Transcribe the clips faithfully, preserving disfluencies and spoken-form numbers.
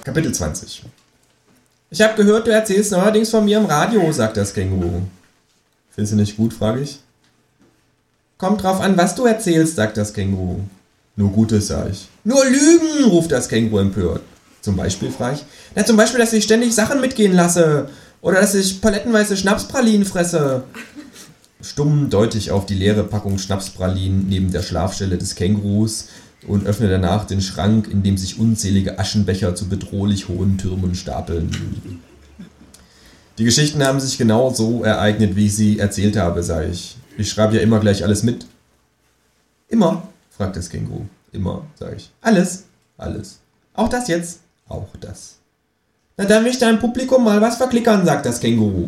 Kapitel zwanzig. Ich habe gehört, du erzählst neuerdings von mir im Radio, sagt das Känguru. Findest du nicht gut, frage ich. Kommt drauf an, was du erzählst, sagt das Känguru. Nur Gutes, sag ich. Nur Lügen, ruft das Känguru empört. Zum Beispiel, frage ich. Na, zum Beispiel, dass ich ständig Sachen mitgehen lasse. Oder dass ich palettenweise Schnapspralinen fresse. Stumm deute ich auf die leere Packung Schnapspralinen neben der Schlafstelle des Kängurus und öffne danach den Schrank, in dem sich unzählige Aschenbecher zu bedrohlich hohen Türmen stapeln. Die Geschichten haben sich genau so ereignet, wie ich sie erzählt habe, sage ich. Ich schreibe ja immer gleich alles mit. Immer, fragt das Känguru. Immer, sage ich. Alles, alles. Auch das jetzt? Auch das. Na, dann will ich deinem Publikum mal was verklickern, sagt das Känguru.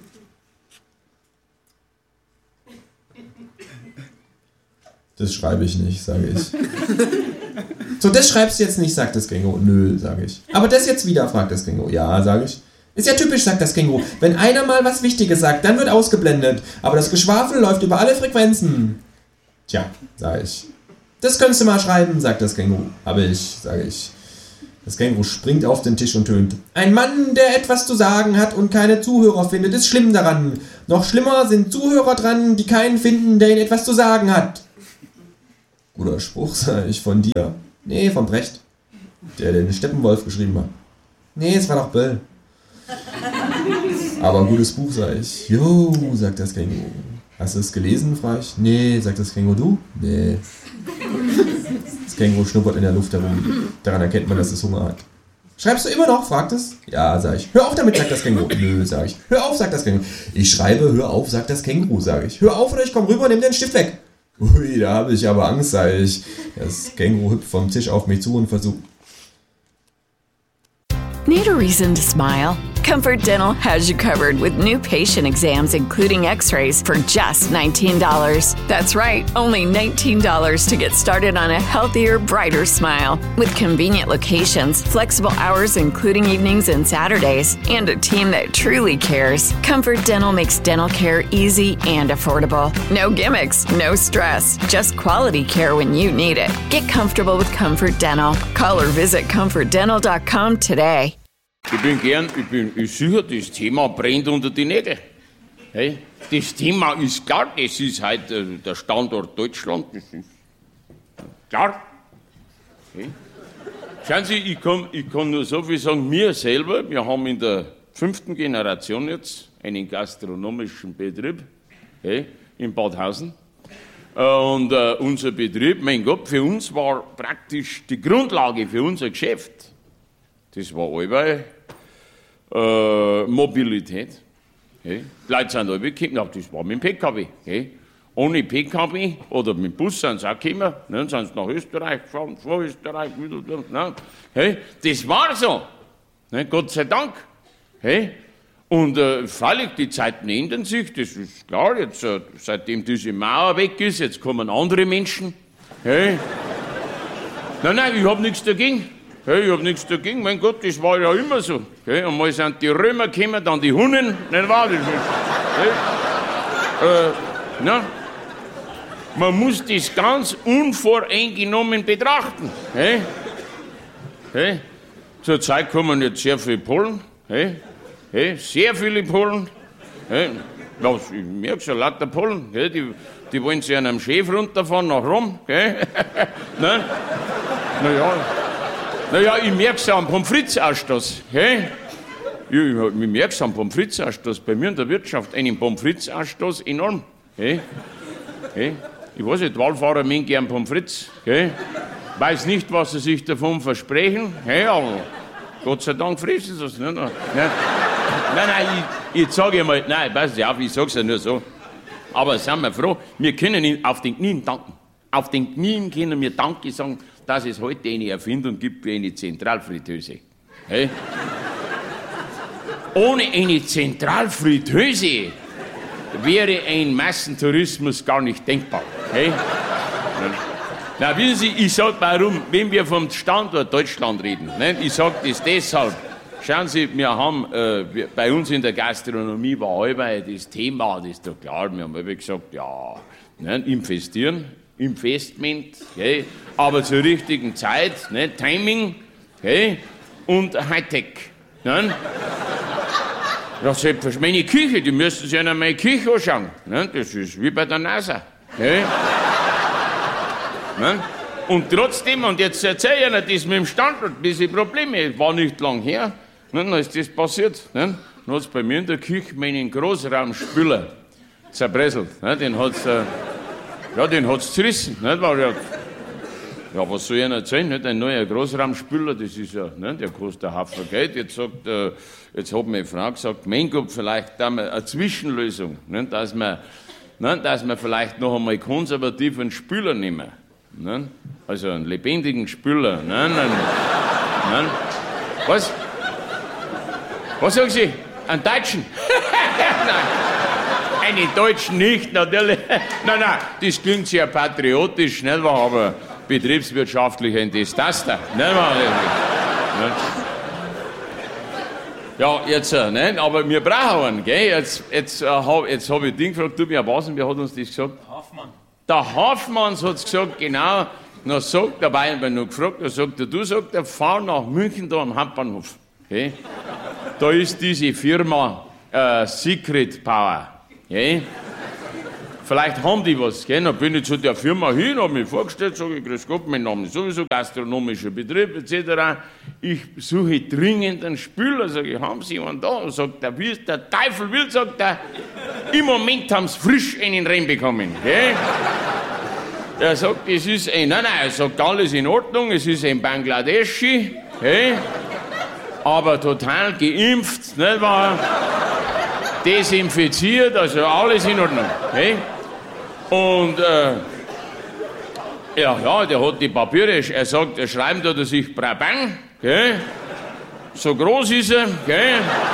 Das schreibe ich nicht, sage ich. So, das schreibst du jetzt nicht, sagt das Känguru. Nö, sage ich. Aber das jetzt wieder, fragt das Känguru. Ja, sage ich. Ist ja typisch, sagt das Känguru. Wenn einer mal was Wichtiges sagt, dann wird ausgeblendet. Aber das Geschwafel läuft über alle Frequenzen. Tja, sage ich. Das könntest du mal schreiben, sagt das Känguru. Habe ich, sage ich. Das Känguru springt auf den Tisch und tönt. Ein Mann, der etwas zu sagen hat und keine Zuhörer findet, ist schlimm daran. Noch schlimmer sind Zuhörer dran, die keinen finden, der ihnen etwas zu sagen hat. Guter Spruch, sag ich, von dir. Nee, von Brecht. Der den Steppenwolf geschrieben hat. Nee, es war doch Böll. Aber ein gutes Buch, sag ich. Jo, sagt das Känguru. Hast du es gelesen, frag ich. Nee, sagt das Känguru. Du? Nee. Das Känguru schnuppert in der Luft herum. Daran erkennt man, dass es Hunger hat. Schreibst du immer noch, fragt es. Ja, sag ich. Hör auf damit, sagt das Känguru. Nö, sag ich. Hör auf, sagt das Känguru. Ich schreibe, hör auf, sagt das Känguru, sag ich. Hör auf oder ich komm rüber und nimm den Stift weg. Ui, da habe ich aber Angst, sag ich. Das Känguru hüpft vom Tisch auf mich zu und versucht. Need a reason to smile? Comfort Dental has you covered with new patient exams, including x-rays, for just nineteen dollars. That's right, only nineteen dollars to get started on a healthier, brighter smile. With convenient locations, flexible hours including evenings and Saturdays, and a team that truly cares, Comfort Dental makes dental care easy and affordable. No gimmicks, no stress, just quality care when you need it. Get comfortable with Comfort Dental. Call or visit comfort dental dot com today. Ich bin gern, ich bin ich sicher, das Thema brennt unter die Nägel. Hey, das Thema ist klar, das ist halt äh, der Standort Deutschland, das ist klar. Hey. Schauen Sie, ich kann, ich kann nur so viel sagen, wir selber, wir haben in der fünften Generation jetzt einen gastronomischen Betrieb, hey, in Badhausen. Und äh, unser Betrieb, mein Gott, für uns war praktisch die Grundlage für unser Geschäft. Das war allweil äh, Mobilität. Hey. Die Leute sind alle gekommen, das war mit dem P K W. Hey. Ohne P K W oder mit dem Bus sind sie auch gekommen, ne, sind sie nach Österreich gefahren, vor Österreich, wieder, ne. Hey. Das war so, ne, Gott sei Dank. Hey. Und äh, freilich, die Zeiten ändern sich, das ist klar, jetzt, äh, seitdem diese Mauer weg ist, jetzt kommen andere Menschen. Hey. Nein, nein, ich habe nichts dagegen. Hey, ich hab nichts dagegen, mein Gott, das war ja immer so. Hey, und mal sind die Römer gekommen, dann die Hunnen, nicht wahr? Das ist, hey, äh, na, man muss das ganz unvoreingenommen betrachten. Hey, hey, zur Zeit kommen jetzt sehr viele Polen, hey, hey, sehr viele Polen. Hey, was, ich merke schon, lauter Polen, hey, die, die wollen sich an einem Schiff runterfahren nach Rom, hey, na, na ja. Naja, ich merke es am Pommes frites-Ausstoß. Hey? Ich, ich, ich merke es am Pommes frites-Ausstoß. Bei mir in der Wirtschaft einen Pommes frites-Ausstoß enorm. Hey? Hey? Ich weiß nicht, Wallfahrer mögen gern Pommes frites. Hey? Weiß nicht, was sie sich davon versprechen. Hey, aber Gott sei Dank fressen sie es nicht. Nein, nein, nein ich, ich sage mal, nein, pass auf, ich sage es ja nur so. Aber sind wir froh, wir können ihn auf den Knien danken. Auf den Knien können wir Danke sagen, dass es heute eine Erfindung gibt wie eine Zentralfritteuse. Hey? Ohne eine Zentralfritteuse wäre ein Massentourismus gar nicht denkbar. Hey? Na, wissen Sie, ich sage warum, wenn wir vom Standort Deutschland reden, ne? Ich sage das deshalb. Schauen Sie, wir haben, äh, wir, bei uns in der Gastronomie war allweil das Thema, das ist doch klar, wir haben allweil gesagt, ja, ne? Investieren. Investment, okay, aber zur richtigen Zeit, ne, Timing, okay, und Hightech. Ne? Das ist meine Küche, die müssen sich an meine Küche anschauen. Ne? Das ist wie bei der NASA. Ne? Ne? Und trotzdem, und jetzt erzähle ich Ihnen das mit dem Standort, diese Probleme, war nicht lang her, ne? Dann ist das passiert. Ne? Dann hat es bei mir in der Küche meinen Großraumspüler zerbröselt. Ne? Den hat es äh, ja, den hat's zerrissen. Ne? Weil ja, ja, was soll ich Ihnen erzählen? Nicht? Ein neuer Großraumspüler, das ist ja, ne? Der kostet einen Haufen Geld. Jetzt, sagt, äh, jetzt hat meine Frau gesagt, mein Gott, vielleicht da mal eine Zwischenlösung, ne? dass, wir, ne? dass wir vielleicht noch einmal konservativ einen Spüler nehmen. Ne? Also einen lebendigen Spüler. Ne? Ne? Ne? Was? Was sagen Sie? Einen Deutschen? Nein, einen Deutschen nicht, natürlich. Nein, nein, das klingt sehr patriotisch, nicht wahr? Aber betriebswirtschaftlich ein Desaster. Nicht wahr? Ne? Ja, jetzt, ne? Aber wir brauchen einen, gell? Jetzt, jetzt, äh, hab, jetzt habe ich den gefragt, du, wer weiß, wer hat uns das gesagt? Hoffmann. Der Hoffmann hat gesagt, genau. Dann sagt der Bayern, wenn er gefragt hat, sagt er, du, sagt er, fahr nach München da am Hauptbahnhof. Okay? Da ist diese Firma äh, Secret Power. Okay? Vielleicht haben die was. Okay? Dann bin ich zu der Firma hin, habe mich vorgestellt, sage ich, grüß Gott, mein Name ist sowieso gastronomischer Betrieb et cetera. Ich suche dringend einen Spüler. Sage ich, haben Sie einen da? Sagt er, wie es der Teufel will, sagt er, im Moment haben Sie frisch einen reinbekommen. Okay? Er sagt, es ist ein, nein, nein, er sagt, alles in Ordnung, es ist ein Bangladeschi, okay? Aber total geimpft, nicht wahr? Desinfiziert, also alles in Ordnung. Okay? Und äh, ja, ja, der hat die Papiere, er sagt, er schreibt da sich Brabang, okay? So groß ist er, okay?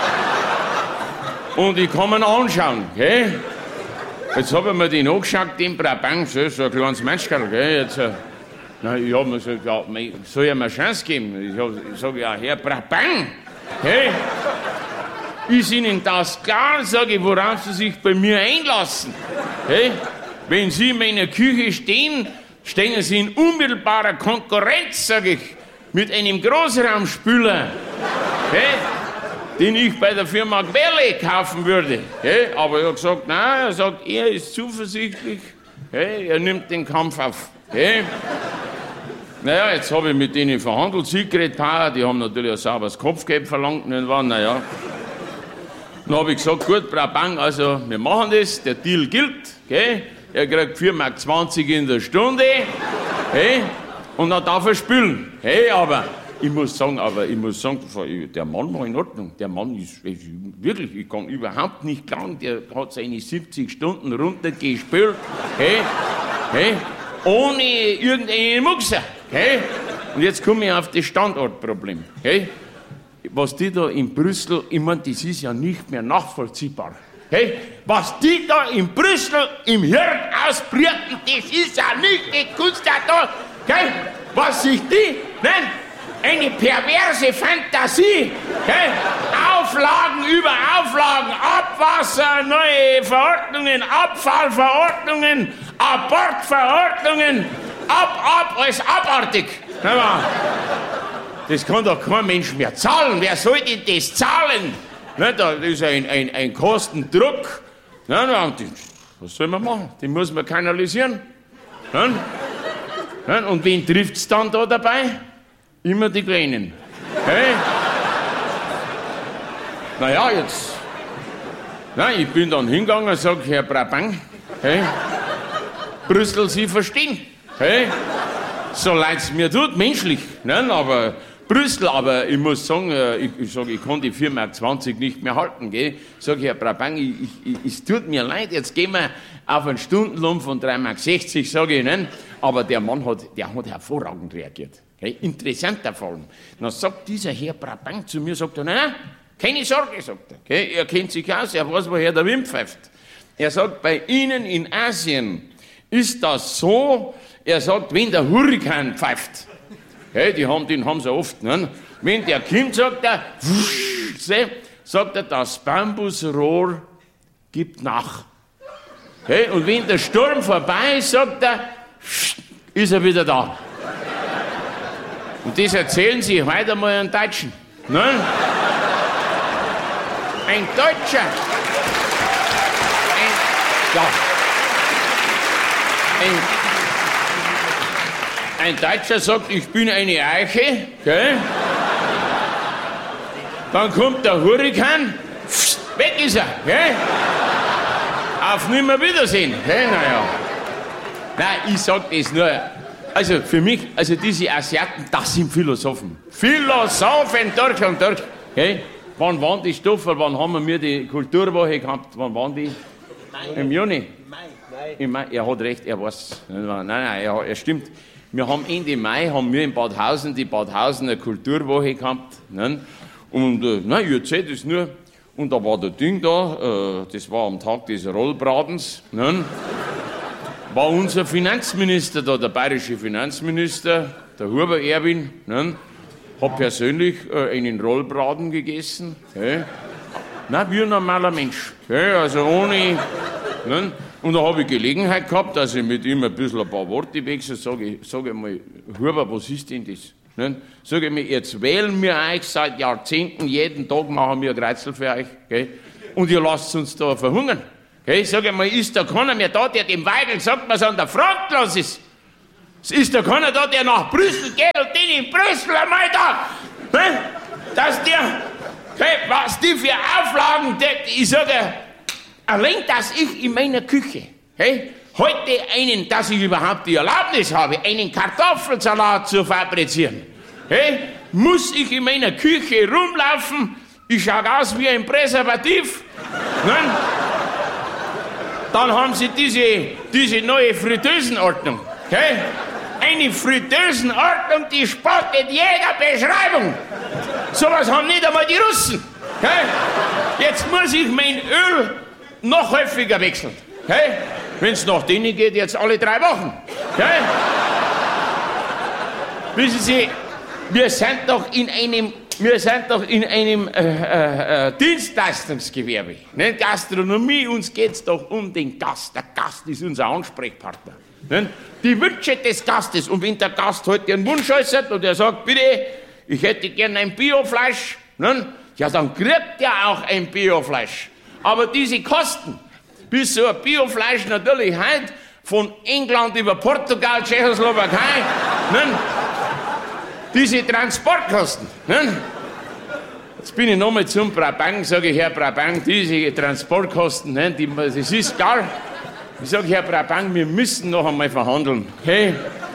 Und ich kann ihn anschauen, okay? Jetzt habe ich mir den angeschaut, den Brabant, so, so ein kleines Menschkerl, gell, jetzt, äh, na, ich habe mir gesagt, ja, soll ich mir eine Chance geben? Ich, ich sage, ja, Herr Brabant, hey, ist Ihnen das klar, sage ich, worauf Sie sich bei mir einlassen? Hey, wenn Sie in meiner Küche stehen, stehen Sie in unmittelbarer Konkurrenz, sage ich, mit einem Großraumspüler, hey, den ich bei der Firma Quelle kaufen würde. Okay? Aber er hat gesagt, nein, er sagt, er ist zuversichtlich, okay? Er nimmt den Kampf auf. Okay? Naja, jetzt habe ich mit denen verhandelt, Secret Power, die haben natürlich ein sauberes Kopfgeld verlangt, nicht wahr? Naja. Dann habe ich gesagt, gut, Brabang, also wir machen das, der Deal gilt, okay? Er kriegt vier Mark zwanzig in der Stunde, okay? Und dann darf er spülen. Hey, aber ich muss sagen, aber ich muss sagen, der Mann war in Ordnung. Der Mann ist, ist wirklich, ich kann überhaupt nicht klagen, der hat seine siebzig Stunden runtergespült, hey, hey, ohne irgendeinen Muxer, hey. Und jetzt komme ich auf das Standortproblem, hey. Was die da in Brüssel, ich meine, das ist ja nicht mehr nachvollziehbar, hey. Was die da in Brüssel im Hirn ausbrüten, das ist ja nicht die Kunst da, hey. Was sich die, nein, eine perverse Fantasie, okay? Auflagen über Auflagen, Abwasser, neue Verordnungen, Abfallverordnungen, Abortverordnungen, ab, ab, alles abartig. Das kann doch kein Mensch mehr zahlen. Wer soll denn das zahlen? Das ist ein, ein, ein Kostendruck. Was soll man machen? Den muss man kanalisieren. Und wen trifft es dann da dabei? Immer die Kleinen. Hey? Naja, jetzt. Nein, ich bin dann hingegangen und sage, Herr Brabant, hey, Brüssel, Sie verstehen. Hey? So leid es mir tut, menschlich. Nein, aber Brüssel, aber ich muss sagen, ich, ich sage, ich kann die vier Mark zwanzig nicht mehr halten. Gell? Ich sage, Herr Brabant, ich, ich, ich, es tut mir leid, jetzt gehen wir auf einen Stundenlohn von drei Mark sechzig, sage ich Ihnen. Aber der Mann hat, der hat hervorragend reagiert. Okay, interessanter Fall. Dann sagt dieser Herr Brabant zu mir, sagt er, nein, nein, keine Sorge, sagt er. Okay, er kennt sich aus, er weiß, woher der Wind pfeift. Er sagt, bei Ihnen in Asien ist das so, er sagt, wenn der Hurrikan pfeift, okay, die haben, den haben sie oft, ne? Wenn der kommt, sagt er, wusch, sagt er, das Bambusrohr gibt nach. Okay, und wenn der Sturm vorbei ist, sagt er, ist er wieder da. Und das erzählen Sie heute mal an Deutschen. Ne? Ein Deutscher. Ein, ja. Ein, ein Deutscher sagt, ich bin eine Eiche, gell? Dann kommt der Hurrikan, pst, weg ist er, gell? Auf Nimmerwiedersehen, gell? Naja. Nein, ich sag das nur, also für mich, also diese Asiaten, das sind Philosophen. Philosophen durch und durch, gell? Wann waren die Stoffe, wann haben wir die Kulturwoche gehabt, wann waren die? Mai. Im Juni? Im Mai. Mai. Im Mai. Er hat recht, er weiß. Nein, nein, er, er stimmt. Wir haben Ende Mai, haben wir in Badhausen, die Badhausener Kulturwoche gehabt. Ne? Und, äh, nein, ich erzähl das nur. Und da war der Ding da, äh, das war am Tag des Rollbratens, ne? War unser Finanzminister da, der bayerische Finanzminister, der Huber Erwin, ne? Hat persönlich äh, einen Rollbraten gegessen. Okay? Na, wie ein normaler Mensch. Okay? Also ohne. Ne? Und da habe ich Gelegenheit gehabt, dass ich mit ihm ein bisschen ein paar Worte wechsle. Sage ich sag mal, Huber, was ist denn das? Ne? Sage ich mir, jetzt wählen wir euch seit Jahrzehnten, jeden Tag machen wir ein Kreuzel für euch. Okay? Und ihr lasst uns da verhungern. Okay? Sage ich mal, ist da keiner mehr da, der dem Weigel sagt, was an der Front los ist? Es ist da keiner da, der nach Brüssel geht und den in Brüssel einmal da, ne? Dass der, okay, was die für Auflagen, der, ich sage, allein, dass ich in meiner Küche, okay, heute einen, dass ich überhaupt die Erlaubnis habe, einen Kartoffelsalat zu fabrizieren, okay, muss ich in meiner Küche rumlaufen, ich schaue aus wie ein Präservativ, ne? Dann haben sie diese, diese neue Fritteusenordnung, okay? Eine Fritteusenordnung, die spottet jeder Beschreibung. Sowas haben nicht einmal die Russen. Okay? Jetzt muss ich mein Öl noch häufiger wechseln. Okay? Wenn es nach denen geht, jetzt alle drei Wochen. Okay? Wissen Sie, wir sind doch in einem, wir sind doch in einem äh, äh, Dienstleistungsgewerbe. Ne? Gastronomie, uns geht es doch um den Gast. Der Gast ist unser Ansprechpartner. Ne? Die Wünsche des Gastes. Und wenn der Gast heute einen Wunsch äußert und er sagt, bitte, ich hätte gern ein Biofleisch, ne? Ja, dann kriegt er auch ein Biofleisch. Aber diese Kosten, bis so ein Biofleisch natürlich heute von England über Portugal, Tschechoslowakei, ne? Diese Transportkosten. Ne? Jetzt bin ich nochmal zum Brabant, sage ich, Herr Brabant, diese Transportkosten, ne? Die, das ist klar. Ich sage, Herr Brabant, wir müssen noch einmal verhandeln. Okay?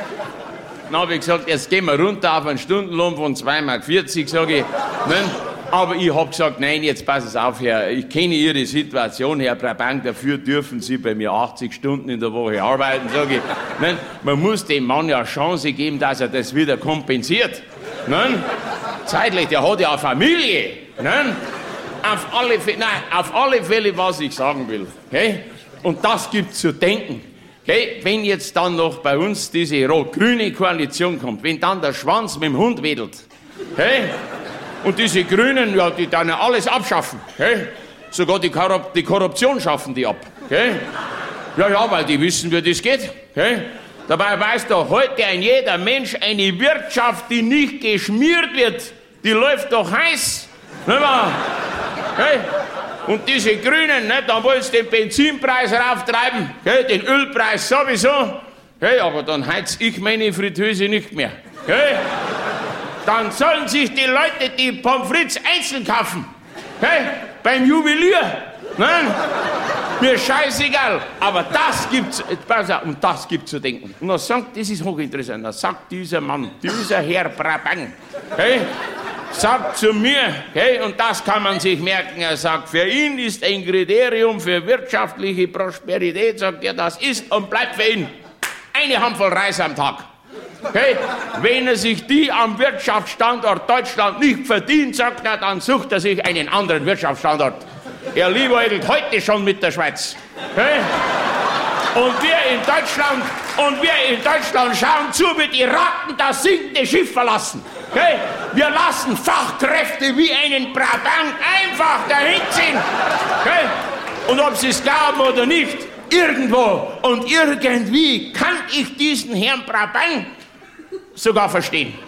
Dann habe ich gesagt, jetzt gehen wir runter auf einen Stundenlohn von zwei Mark vierzig, sage ich. Ne? Aber ich habe gesagt, nein, jetzt passen Sie auf, Herr, ich kenne Ihre Situation, Herr Brabant, dafür dürfen Sie bei mir achtzig Stunden in der Woche arbeiten, sage ich. Ne? Man muss dem Mann ja eine Chance geben, dass er das wieder kompensiert. Ne? Zeitlich, der hat ja eine Familie. Ne? Auf alle Fälle, nein, auf alle Fälle, was ich sagen will. Okay? Und das gibt zu denken. Okay? Wenn jetzt dann noch bei uns diese rot-grüne Koalition kommt, wenn dann der Schwanz mit dem Hund wedelt, okay? Und diese Grünen, ja, die dann alles abschaffen, okay? Sogar die, Korrup- die Korruption schaffen die ab. Okay? Ja, ja, weil die wissen, wie das geht. Okay? Dabei weiß doch heute ein jeder Mensch, eine Wirtschaft, die nicht geschmiert wird, die läuft doch heiß. Nicht wahr? Okay? Und diese Grünen, ne, dann wollen sie den Benzinpreis rauftreiben, okay, den Ölpreis sowieso, okay, aber dann heiz ich meine Fritteuse nicht mehr. Okay? Dann sollen sich die Leute die Pommes frites einzeln kaufen, okay, beim Juwelier. Ne? Mir scheißegal, aber das gibt's, und das gibt zu denken. Und dann sagt, das ist hochinteressant, dann sagt dieser Mann, dieser Herr Brabant, okay, sagt zu mir, okay, und das kann man sich merken, er sagt, für ihn ist ein Kriterium für wirtschaftliche Prosperität, sagt er, das ist und bleibt für ihn eine Handvoll Reis am Tag. Okay? Wenn er sich die am Wirtschaftsstandort Deutschland nicht verdient, sagt er, dann sucht er sich einen anderen Wirtschaftsstandort. Er liebäugelt heute schon mit der Schweiz. Okay? Und wir in Deutschland, und wir in Deutschland schauen zu, wie die Ratten das sinkende Schiff verlassen. Okay? Wir lassen Fachkräfte wie einen Brabant einfach dahin ziehen. Okay? Und ob sie es glauben oder nicht, irgendwo und irgendwie kann ich diesen Herrn Brabant sogar verstehen.